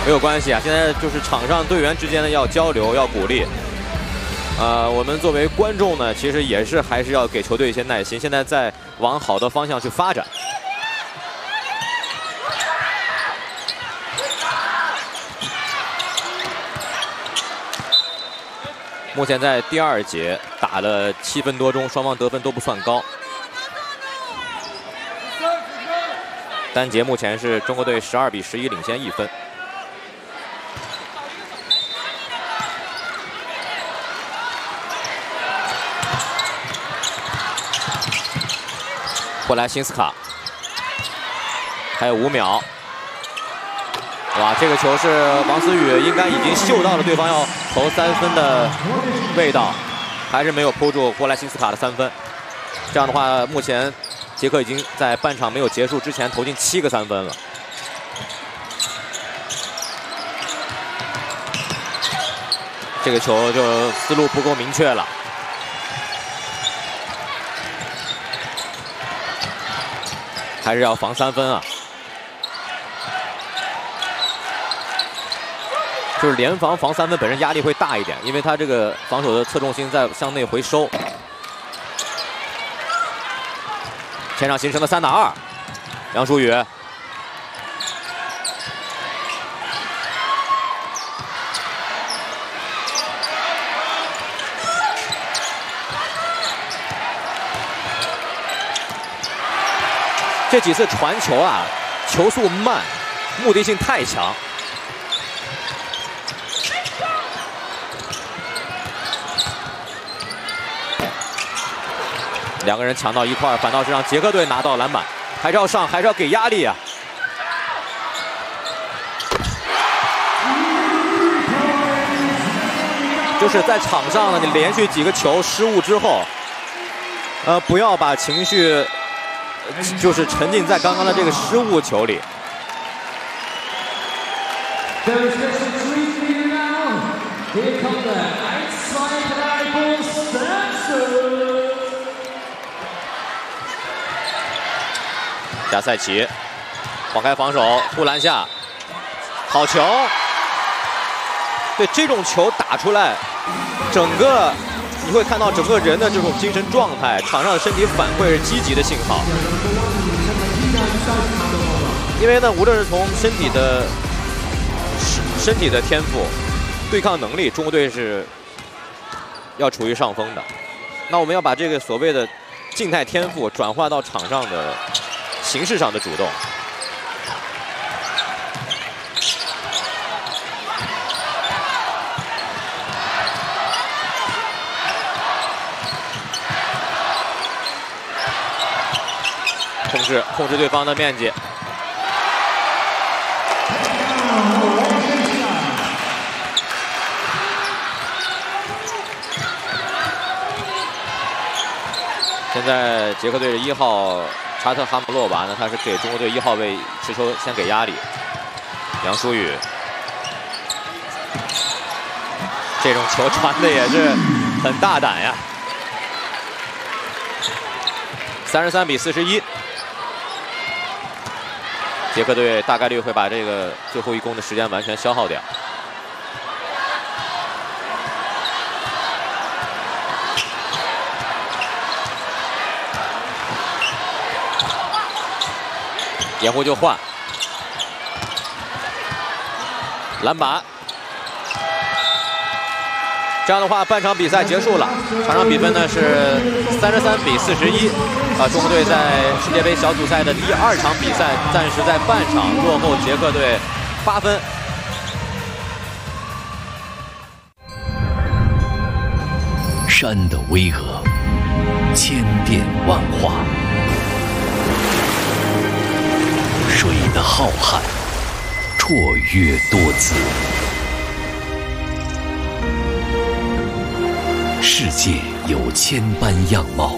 没有关系啊，现在就是场上队员之间呢要交流，要鼓励。我们作为观众呢，其实也是还是要给球队一些耐心，现在在往好的方向去发展。目前在第2节打了7分多钟，双方得分都不算高。单节目前是中国队12比11领先1分。霍莱辛斯卡还有5秒。 哇，这个球是王思雨应该已经嗅到了对方要投3分的味道，还是没有扑住霍莱辛斯卡的3分。这样的话，目前捷克已经在半场没有结束之前投进7个3分了。这个球就思路不够明确了。还是要防3分啊。 就是联防防3分本身压力会大一点，因为他这个防守的侧重心在向内回收。前场形成了3打2，杨舒雨。这几次传球啊，球速慢，目的性太强。 2个人抢到一块，反倒是让捷克队拿到篮板，还是要上，还是要给压力啊！就是在场上呢，你连续几个球失误之后，不要把情绪就是沉浸在刚刚的这个失误球里。 加塞奇晃开防守，护篮下，好球！对这种球打出来，整个你会看到整个人的这种精神状态，场上的身体反馈是积极的信号。因为呢，无论是从身体的天赋、对抗能力，中国队是要处于上风的。那我们要把这个所谓的静态天赋转化到场上的。 形式上的主动，控制对方的面积。现在捷克队的1号。 查特哈姆洛娃呢，他是给中国队1号位持球先给压力。杨舒雨，这种球传的也是很大胆呀。33比41，捷克队大概率会把这个最后1攻的时间完全消耗掉。 掩护就换，篮板。这样的话，半场比赛结束了，场上比分呢是33比41。中国队在世界杯小组赛的第2场比赛，暂时在半场落后捷克队8分。 山的巍峨，千变万化。 水的浩瀚，绰约多姿。世界有千般样貌，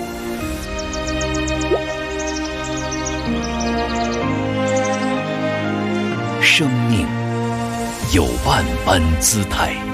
生命有万般姿态。